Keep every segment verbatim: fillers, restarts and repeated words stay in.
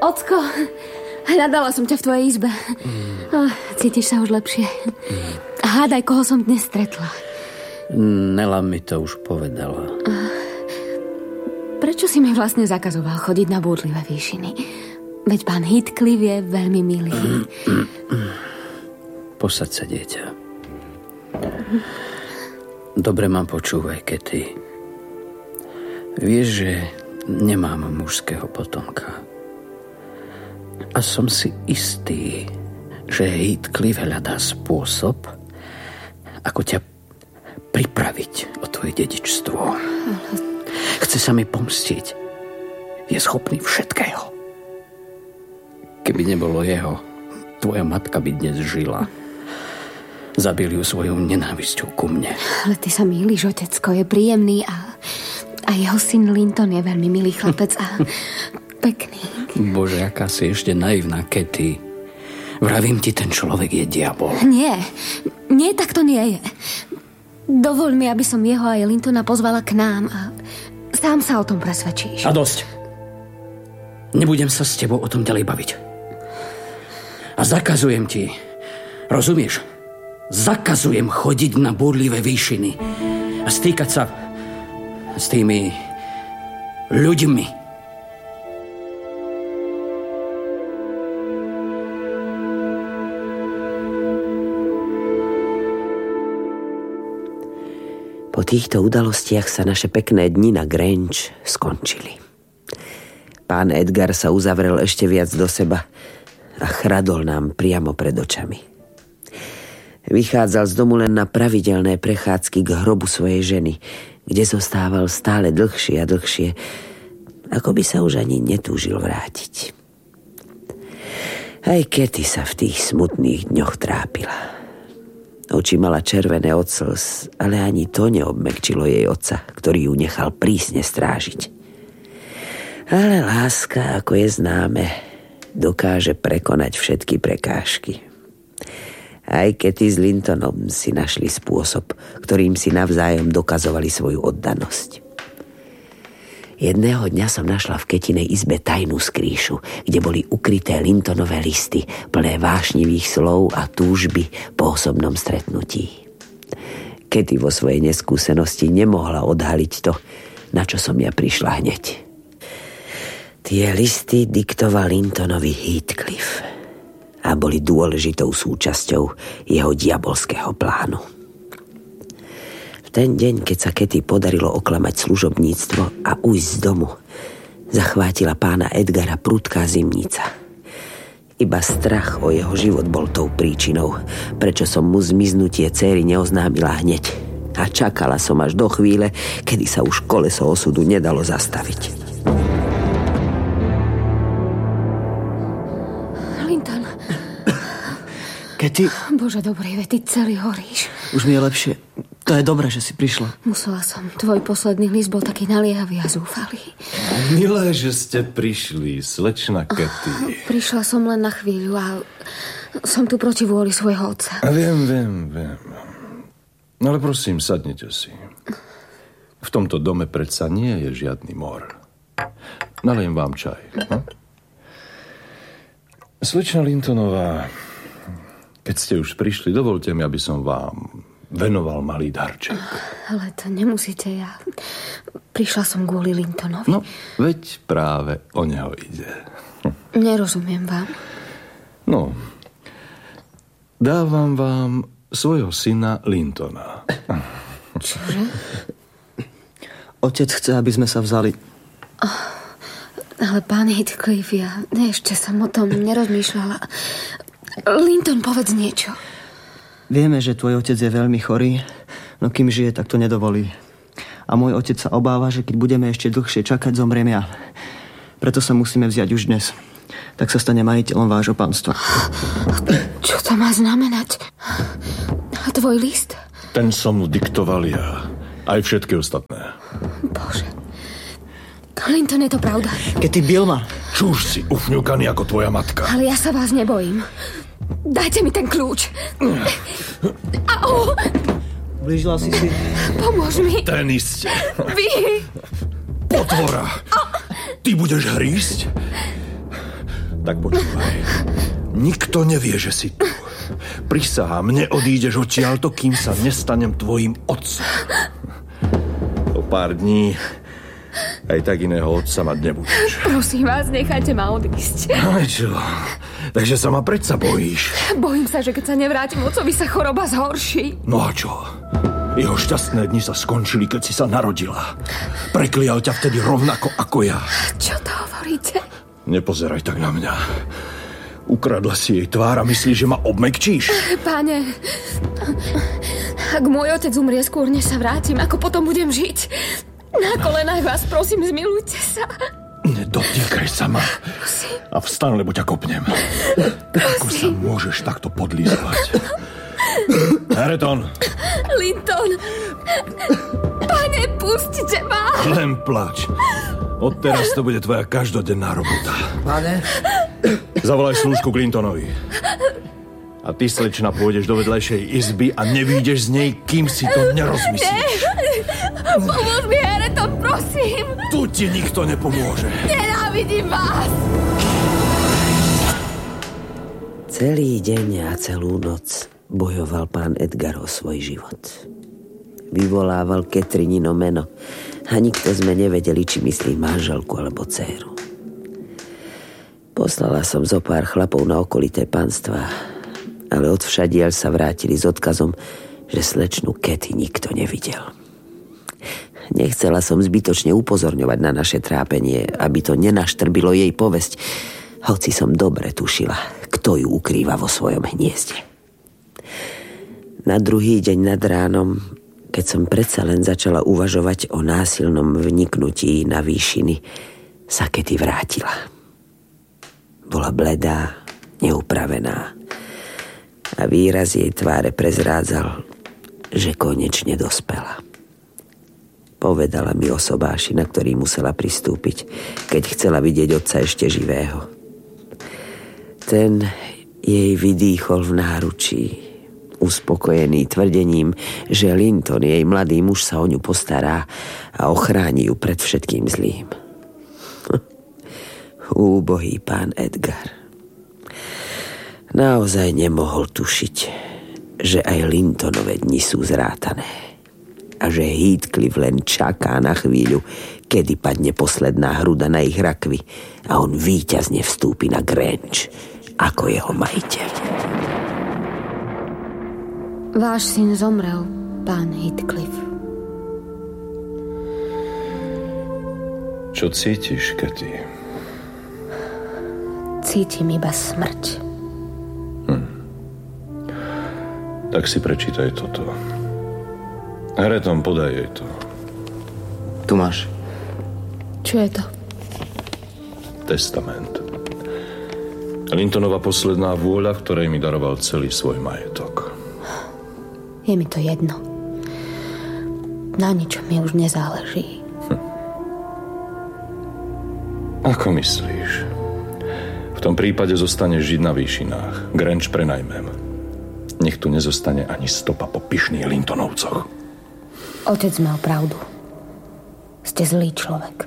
Ocko, hľadala som ťa v tvojej izbe. Mm. Oh, cítiš sa už lepšie? Mm. Hádaj, koho som dnes stretla. Nela mi to už povedala. Uh, prečo si mi vlastne zakazoval chodiť na búrlivé výšiny? Veď pán Heathcliff je veľmi milý. Mm, mm, mm. Posaď sa, dieťa. Dobre ma počúvaj, Katy. Vieš, že nemám mužského potomka. A som si istý, že Heathcliff hľadá spôsob, ako ťa pripraviť o tvoje dedičstvo. Chce sa mi pomstiť. Je schopný všetkého. Keby nebolo jeho, tvoja matka by dnes žila. Zabil ju svojou nenávisťou ku mne. Ale ty sa mýliš, otecko. Je príjemný a, a jeho syn Linton je veľmi milý chlapec a pekný. Bože, aká si ešte naivná, Katy. Vravím ti, ten človek je diabol. Nie, nie, tak to nie je. Dovoľ mi, aby som jeho aj Lintona pozvala k nám a sám sa o tom presvedčíš. A dosť. Nebudem sa s tebou o tom ďalej baviť. A zakazujem ti, rozumieš? Zakazujem chodiť na búrlivé výšiny a stýkať sa s tými ľuďmi. Po týchto udalostiach sa naše pekné dni na Grange skončili. Pán Edgar sa uzavrel ešte viac do seba a chradol nám priamo pred očami. Vychádzal z domu len na pravidelné prechádzky k hrobu svojej ženy, kde zostával stále dlhšie a dlhšie, ako by sa už ani netúžil vrátiť. Aj Katy sa v tých smutných dňoch trápila. Oči mala červené od slz, ale ani to neobmäkčilo jej otca, ktorý ju nechal prísne strážiť. Ale láska, ako je známe, dokáže prekonať všetky prekážky. Aj Katy s Lintonom si našli spôsob, ktorým si navzájom dokazovali svoju oddanosť. Jedného dňa som našla v Ketinej izbe tajnú skrýšu, kde boli ukryté Lintonové listy, plné vášnivých slov a túžby po osobnom stretnutí. Katy vo svojej neskúsenosti nemohla odhaliť to, na čo som ja prišla hneď. Tie listy diktoval Lintonovi Heathcliff a boli dôležitou súčasťou jeho diabolského plánu. V ten deň, keď sa Katy podarilo oklamať služobníctvo a ujsť z domu, zachvátila pána Edgara prudká zimnica. Iba strach o jeho život bol tou príčinou, prečo som mu zmiznutie céry neoznámila hneď. A čakala som až do chvíle, kedy sa už koleso osudu nedalo zastaviť. Katy... Bože dobrý, veď ty celý horíš. Už mi je lepšie. To je dobré, že si prišla. Musela som. Tvoj posledný list bol taký naliehavý a zúfalý. Milé, že ste prišli, slečna Katy. Prišla som len na chvíľu a som tu proti vôli svojho otca. A viem, viem, viem. Ale prosím, sadnite si. V tomto dome predsa nie je žiadny mor. Nalejem vám čaj. Hm? Slečna Lintonová, keď ste už prišli, dovolte mi, aby som vám venoval malý darček. Ale to nemusíte, ja... Prišla som kvôli Lintonovi. No, veď práve o neho ide. Nerozumiem vám. No, dávam vám svojho syna Lintona. Čože? Otec chce, aby sme sa vzali. Oh, ale pán Heathcliff, ja ešte som o tom nerozmýšľala. Linton, povedz niečo. Vieme, že tvoj otec je veľmi chorý, no kým žije, tak to nedovolí. A môj otec sa obáva, že keď budeme ešte dlhšie čakať, zomriem ja. Preto sa musíme vziať už dnes. Tak sa stane majiteľom vášho panstva. Čo to má znamenať? A tvoj list? Ten som mu diktoval ja. Aj všetky ostatné. Bože. Linton, je to pravda. Keď ty bil ma. Čuž si ufňukaný ako tvoja matka. Ale ja sa vás nebojím. Dajte mi ten kľúč. Au! Blížila si si... Pomôž mi. Ten iste. Vy. Potvora. Ty budeš hrísť? Tak počúvaj. Nikto nevie, že si tu. Prisahám, neodídeš odtiaľto, kým sa nestanem tvojim otcom. O pár dní aj tak iného otca mať nebudeš. Prosím vás, nechajte ma odísť. No čo? Takže sa ma predsa bojíš. Bojím sa, že keď sa nevrátim, otcovi sa choroba zhorší. No a čo? Jeho šťastné dni sa skončili, keď si sa narodila. Preklial ťa vtedy rovnako ako ja. Čo to hovoríte? Nepozeraj tak na mňa. Ukradla si jej tvár a myslíš, že ma obmekčíš? Pane, ak môj otec umrie skôr, než sa vrátim, ako potom budem žiť? Na kolenách vás prosím, zmilujte sa. Nedotýkaj sa ma. A vstan, lebo ťa kopnem. Ako sa môžeš takto podlízovať? Hareton! Linton! Pane, pustite ma! Len plač. Odteraz to bude tvoja každodenná robota. Pane? Zavolaj slúžku k Lintonovi. A ty, slečna, pôjdeš do vedľajšej izby a nevídeš z nej, kým si to nerozmyslíš. Pomôž mi, Hareton, prosím! Tu ti nikto nepomôže. Nenávidím vás! Celý deň a celú noc bojoval pán Edgar o svoj život. Vyvolával Catrinino meno a nikto sme nevedeli, či myslí manželku alebo dcéru. Poslala som zo pár chlapov na okolité panstvá, ale odvšadiaľ sa vrátili s odkazom, že slečnu Katy nikto nevidel. Nechcela som zbytočne upozorňovať na naše trápenie, aby to nenaštrbilo jej povesť, hoci som dobre tušila, kto ju ukrýva vo svojom hniezde. Na druhý deň nad ránom, keď som predsa len začala uvažovať o násilnom vniknutí na výšiny, sa Katy vrátila. Bola bledá, neupravená a výraz jej tváre prezrádzal, že konečne dospela. Povedala mi o sobáši, na ktorý musela pristúpiť, keď chcela vidieť otca ešte živého. Ten jej vydýchol v náručí, uspokojený tvrdením, že Linton, jej mladý muž, sa o ňu postará a ochráni ju pred všetkým zlým. Úbohý pán Edgar. Naozaj nemohol tušiť, že aj Lintonové dni sú zrátané a že Heathcliff len čaká na chvíľu, kedy padne posledná hruda na ich rakvi a on víťazne vstúpi na Grange ako jeho majiteľ. Váš syn zomrel, pán Heathcliff. Čo cítiš, Katy? Cítim iba smrť. Hm. Tak si prečítaj toto. Hareton, podaj jej to. Tu máš. Čo je to? Testament. Lintonova posledná vôľa, v ktorej mi daroval celý svoj majetok. Je mi to jedno. Na ničom mi už nezáleží. Hm. Ako myslíš? V tom prípade zostaneš žiť na výšinách. Grange prenajmem. Nech tu nezostane ani stopa po pyšných Lintonovcoch. Otec mal pravdu. Ste zlý človek.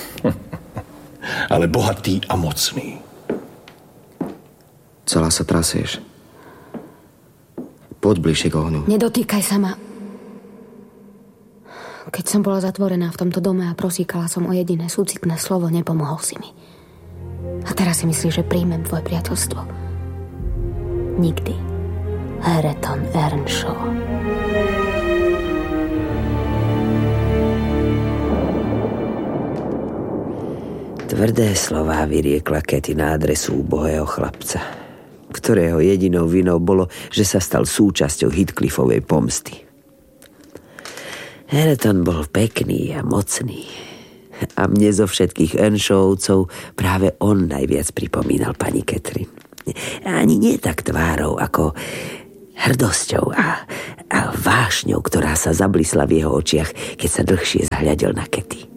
Ale bohatý a mocný. Celá sa trasieš. Poď bližšie k ohňu. Nedotýkaj sa ma. Keď som bola zatvorená v tomto dome a prosíkala som o jediné súcitné slovo, nepomohol si mi. A teraz si myslíš, že príjmem tvoje priateľstvo? Nikdy. Hareton Earnshaw. Tvrdé slová vyriekla Katy na adresu úbohého chlapca, ktorého jedinou vinou bolo, že sa stal súčasťou Heathcliffovej pomsty. Hareton bol pekný a mocný a mne zo všetkých Earnshawovcov práve on najviac pripomínal pani Catherine. Ani nie tak tvárou, ako hrdosťou a, a vášňou, ktorá sa zablisla v jeho očiach, keď sa dlhšie zahľadil na Katy.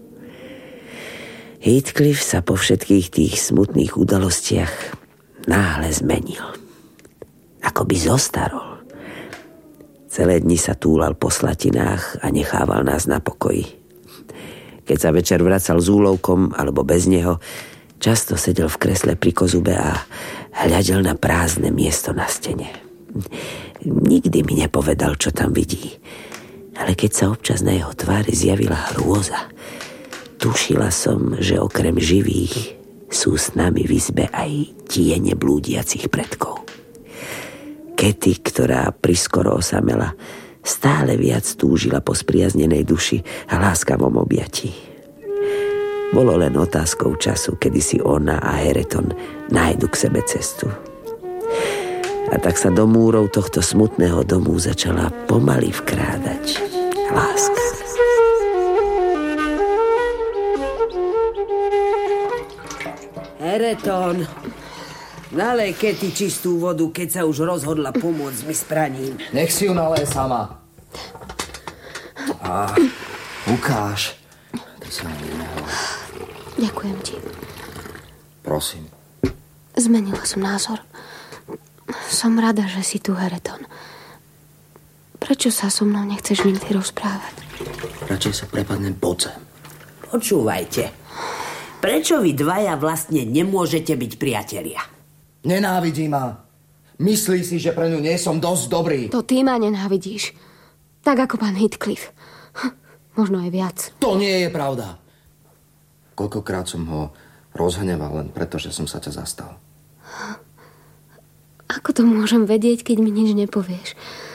Heathcliff sa po všetkých tých smutných udalostiach náhle zmenil. Ako by zostarol. Celé dni sa túlal po slatinách a nechával nás na pokoji. Keď sa večer vracal s úlovkom alebo bez neho, Často sedel v kresle pri kozube a hľadel na prázdne miesto na stene. Nikdy mi nepovedal, čo tam vidí. Ale keď sa občas na jeho tvári zjavila hrôza, tušila som, že okrem živých sú s nami v izbe aj tiene blúdiacich predkov. Katy, ktorá priskoro osamela, stále viac túžila po spriaznenej duši a láskavom objatí. Bolo len otázkou času, kedy si ona a Hereton nájdu k sebe cestu. A tak sa do múrov tohto smutného domu začala pomaly vkrádať láska. Hereton, nalej Katy čistú vodu, keď sa už rozhodla pomôcť mi s praním. Nech si ju nalej sama. A ukáž. Ty sa mi nehľa. Ďakujem ti. Prosím. Zmenila som názor. Som rada, že si tu, Hereton. Prečo sa so mnou nechceš nikdy rozprávať? Radšej sa prepadnem pod zem. Počúvajte. Prečo vy dvaja vlastne nemôžete byť priatelia? Nenávidí ma. Myslí si, že pre ňu nie som dosť dobrý. To ty ma nenávidíš. Tak ako pán Heathcliff. Hm, možno aj viac. To nie je pravda. Koľkokrát som ho rozhneval len preto, že som sa ťa zastal. Ako to môžem vedieť, keď mi nič nepovieš?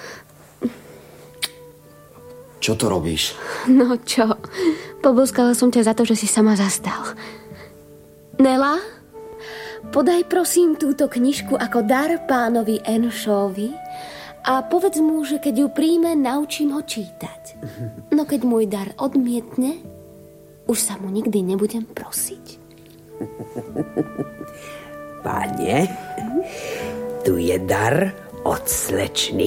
Čo to robíš? No čo? Poboskala som ťa za to, že si sa ma zastal. Nela, podaj prosím túto knižku ako dar pánovi Enshawovi a povedz mu, že keď ju príjme, naučím ho čítať. No keď môj dar odmietne, už sa mu nikdy nebudem prosiť. Pane, tu je dar od slečny.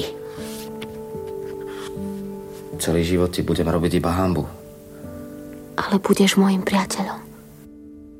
Celý život ti budem robiť iba hanbu. Ale budeš môjim priateľom.